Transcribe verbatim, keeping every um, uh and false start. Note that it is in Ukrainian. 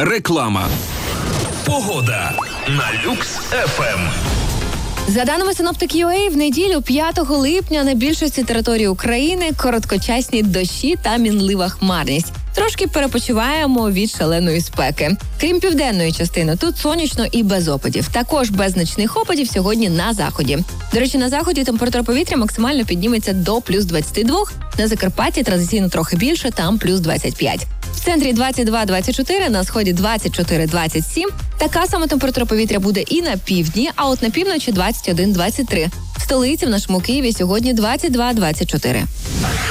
Реклама. Погода на Люкс еф ем. За даними Синоптик.ua, в неділю п'ятого липня на більшості території України короткочасні дощі та мінлива хмарність. Трошки перепочиваємо від шаленої спеки. Крім південної частини, тут сонячно і без опадів. Також без значних опадів сьогодні на заході. До речі, на заході температура повітря максимально підніметься до плюс двадцять два, на Закарпатті традиційно трохи більше, там плюс двадцять п'ять. В центрі двадцять два двадцять чотири, на сході двадцять чотири двадцять сім. Така сама температура повітря буде і на півдні, а от на півночі двадцять один двадцять три. В столиці в нашому Києві сьогодні двадцять два двадцять чотири.